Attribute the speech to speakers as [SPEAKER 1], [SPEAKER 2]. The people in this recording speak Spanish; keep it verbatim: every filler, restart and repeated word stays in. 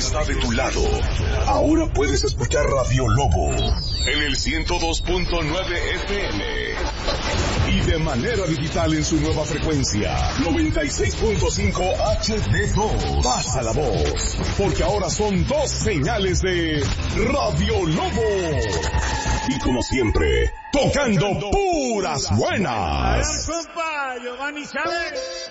[SPEAKER 1] está de tu lado. Ahora puedes escuchar Radio Lobo en el ciento dos punto nueve F M y de manera digital en su nueva frecuencia noventa y seis punto cinco H D dos. Pasa la voz, porque ahora son dos señales de Radio Lobo. Y como siempre, tocando puras buenas.
[SPEAKER 2] Compa, Giovanni Chávez.